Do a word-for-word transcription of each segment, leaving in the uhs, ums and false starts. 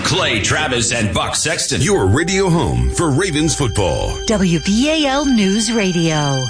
Clay Travis and Buck Sexton. Your radio home for Ravens football. W B A L News Radio.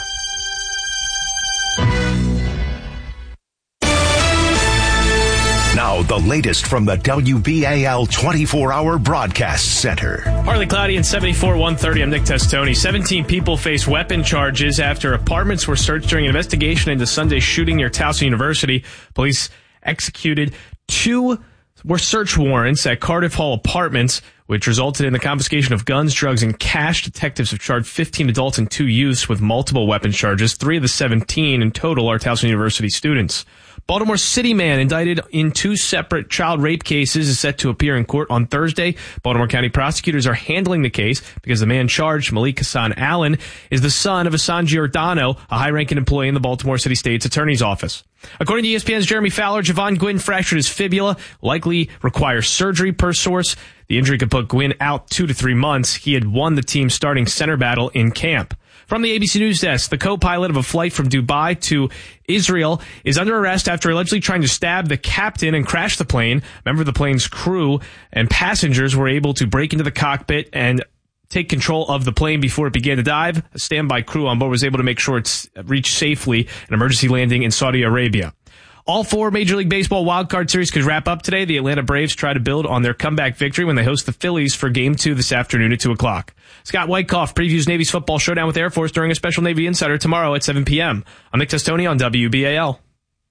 Now, the latest from the W B A L twenty-four hour Broadcast Center. Partly cloudy and seventy-four, one thirty. I'm Nick Testoni. seventeen people face weapon charges after apartments were searched during an investigation into Sunday's shooting near Towson University. Police executed two were search warrants at Cardiff Hall Apartments, which resulted in the confiscation of guns, drugs, and cash. Detectives have charged fifteen adults and two youths with multiple weapons charges. Three of the seventeen in total are Towson University students. Baltimore City man indicted in two separate child rape cases is set to appear in court on Thursday. Baltimore County prosecutors are handling the case because the man charged, Malik Hassan Allen, is the son of Hassan Giordano, a high-ranking employee in the Baltimore City State's Attorney's Office. According to E S P N's Jeremy Fowler, Javon Gwynn fractured his fibula, likely requires surgery per source. The injury could put Gwynn out two to three months. He had won the team's starting center battle in camp. From the A B C News Desk, the co-pilot of a flight from Dubai to Israel is under arrest after allegedly trying to stab the captain and crash the plane. A member of the plane's crew and passengers were able to break into the cockpit and take control of the plane before it began to dive. A standby crew on board was able to make sure it's reached safely an emergency landing in Saudi Arabia. All four Major League Baseball wildcard series could wrap up today. The Atlanta Braves try to build on their comeback victory when they host the Phillies for Game two this afternoon at two o'clock. Scott Wyckoff previews Navy's football showdown with Air Force during a special Navy Insider tomorrow at seven p.m. I'm Nick Testoni on W B A L.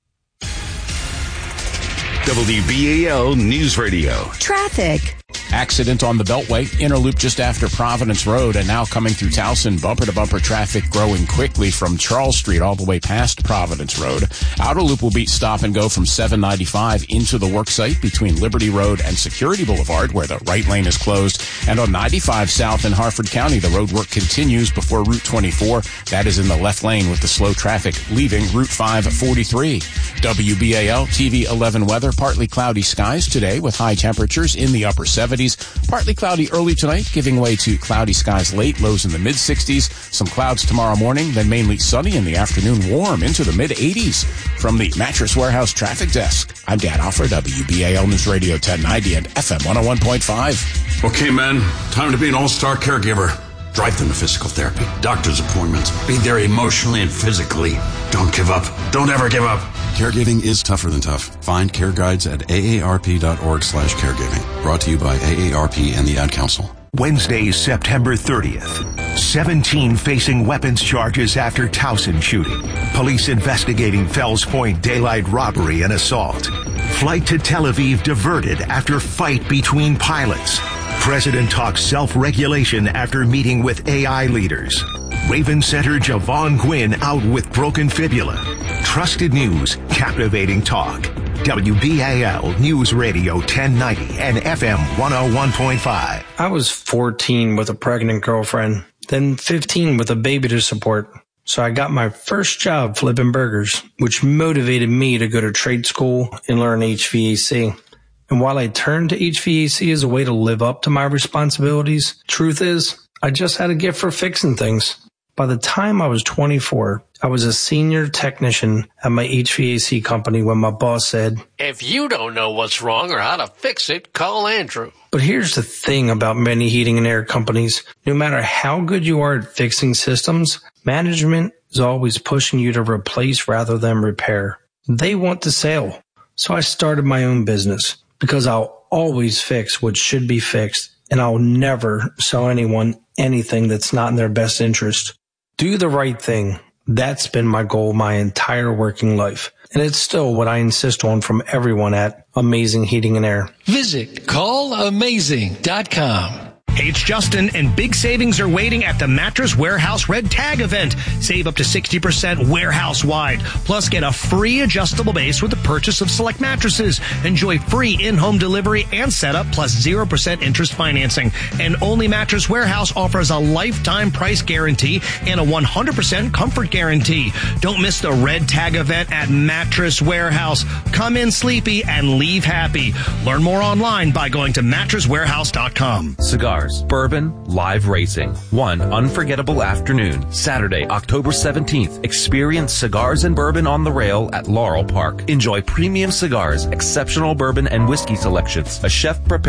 W B A L News Radio. Traffic. Accident on the Beltway, inner loop just after Providence Road, and now coming through Towson, bumper-to-bumper traffic growing quickly from Charles Street all the way past Providence Road. Outer loop will be stop and go from seven ninety-five into the worksite between Liberty Road and Security Boulevard, where the right lane is closed. And on ninety-five south in Harford County, the road work continues before Route twenty-four. That is in the left lane with the slow traffic leaving Route five forty-three. W B A L T V eleven weather, partly cloudy skies today with high temperatures in the upper seventies. Partly cloudy early tonight, giving way to cloudy skies late, lows in the mid-sixties. Some clouds tomorrow morning, then mainly sunny in the afternoon, warm into the mid-eighties. From the Mattress Warehouse Traffic Desk, I'm Dan Offer, W B A L News Radio ten ninety and F M one oh one point five. Okay, men, time to be an all-star caregiver. Drive them to physical therapy, doctor's appointments. Be there emotionally and physically. Don't give up. Don't ever give up. Caregiving is tougher than tough. Find care guides at A A R P dot org slash caregiving. Brought to you by A A R P and the Ad Council. Wednesday, September thirtieth. seventeen facing weapons charges after Towson shooting. Police investigating Fells Point daylight robbery and assault. Flight to Tel Aviv diverted after fight between pilots. President talks self-regulation after meeting with A I leaders. Raven Center Javon Gwynn out with broken fibula. Trusted news, captivating talk. W B A L News Radio ten ninety and F M one oh one point five. I was fourteen with a pregnant girlfriend, then fifteen with a baby to support. So I got my first job flipping burgers, which motivated me to go to trade school and learn H V A C. And while I turned to H V A C as a way to live up to my responsibilities, truth is, I just had a gift for fixing things. By the time I was twenty-four, I was a senior technician at my H V A C company when my boss said, "If you don't know what's wrong or how to fix it, call Andrew." But here's the thing about many heating and air companies. No matter how good you are at fixing systems, management is always pushing you to replace rather than repair. They want the sale. So I started my own business because I'll always fix what should be fixed, and I'll never sell anyone anything that's not in their best interest. Do the right thing. That's been my goal my entire working life. And it's still what I insist on from everyone at Amazing Heating and Air. Visit call amazing dot com. Hey, it's Justin, and big savings are waiting at the Mattress Warehouse Red Tag event. Save up to sixty percent warehouse-wide. Plus, get a free adjustable base with the purchase of select mattresses. Enjoy free in-home delivery and setup, plus zero percent interest financing. And only Mattress Warehouse offers a lifetime price guarantee and a one hundred percent comfort guarantee. Don't miss the Red Tag event at Mattress Warehouse. Come in sleepy and leave happy. Learn more online by going to mattress warehouse dot com. Cigars, bourbon, live racing. One unforgettable afternoon, Saturday, October seventeenth. Experience cigars and bourbon on the rail at Laurel Park. Enjoy premium cigars, exceptional bourbon and whiskey selections, a chef prepared